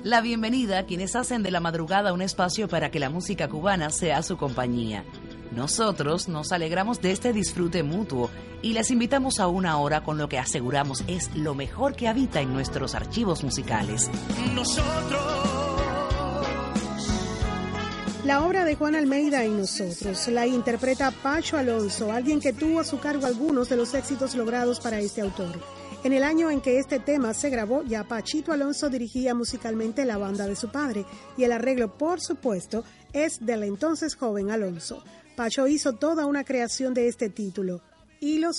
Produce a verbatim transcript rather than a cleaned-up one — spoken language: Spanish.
la bienvenida a quienes hacen de la madrugada un espacio para que la música cubana sea su compañía. Nosotros nos alegramos de este disfrute mutuo y les invitamos a una hora con lo que aseguramos es lo mejor que habita en nuestros archivos musicales. Nosotros. La obra de Juan Almeida en Nosotros la interpreta Pacho Alonso, alguien que tuvo a su cargo algunos de los éxitos logrados para este autor. En el año en que este tema se grabó, ya Pachito Alonso dirigía musicalmente la banda de su padre y el arreglo, por supuesto, es del entonces joven Alonso. Pacho hizo toda una creación de este título y los